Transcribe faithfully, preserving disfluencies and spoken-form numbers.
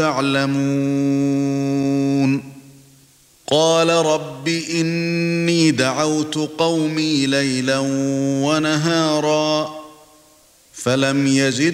يعلمون قال رب إني دعوت قومي ليلا ونهارا فلم يزد